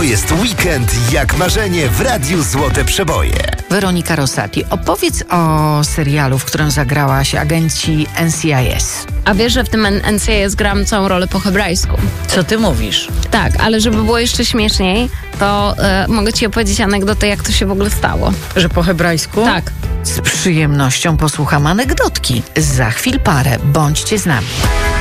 jest weekend jak marzenie w Radiu Złote Przeboje. Weronika Rosati, opowiedz o serialu, w którym zagrałaś, agenci NCIS. A wiesz, że w tym NCIS gram całą rolę po hebrajsku. Co ty mówisz? Tak, ale żeby było jeszcze śmieszniej, to mogę ci opowiedzieć anegdotę, jak to się w ogóle stało. Że po hebrajsku? Tak. Z przyjemnością posłucham anegdotki. Za chwil parę. Bądźcie z nami.